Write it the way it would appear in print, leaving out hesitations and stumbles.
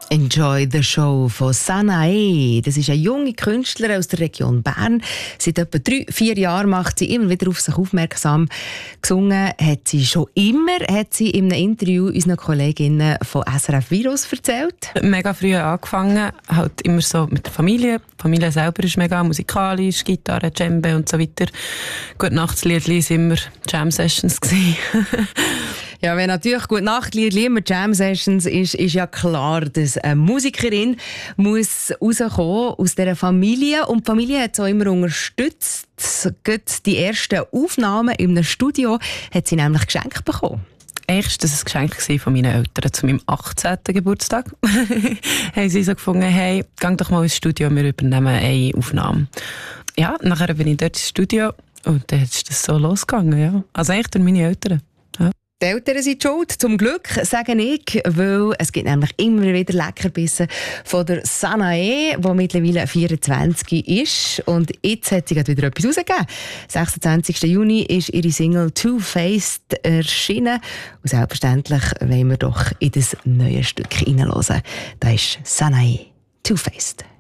Enjoy the Show von Sanae. Das ist eine junge Künstlerin aus der Region Bern. Seit etwa 3-4 Jahren macht sie immer wieder auf sich aufmerksam. Gesungen hat sie schon immer, hat sie in einem Interview unseren Kolleginnen von SRF Virus erzählt. Mega früh angefangen, halt immer so mit der Familie. Die Familie selber ist mega musikalisch, Gitarre, Djembe und so weiter. Gute-Nachts-Liedli waren immer Jam-Sessions. Ja, wenn natürlich Gute-Nacht-Lied immer Jam-Sessions ist ja klar, dass eine Musikerin muss rauskommen aus dieser Familie. Und die Familie hat es auch immer unterstützt. Gerade die ersten Aufnahmen in einem Studio hat sie nämlich geschenkt bekommen. Eigentlich war das ein Geschenk von meinen Eltern zu meinem 18. Geburtstag. Haben sie so gefunden, hey, geh doch mal ins Studio, wir übernehmen eine Aufnahme. Ja, nachher bin ich dort ins Studio und dann ist das so losgegangen. Ja. Also eigentlich durch meine Eltern. Ja. Die Eltern sind schuld, zum Glück, sage ich, weil es gibt nämlich immer wieder Leckerbissen von der Sanae, die mittlerweile 24 ist. Und jetzt hat sie gerade wieder etwas rausgegeben. 26. Juni ist ihre Single «Two-Faced» erschienen. Und selbstverständlich wollen wir doch in das neue Stück hineinhören. Da ist Sanae, «Two-Faced».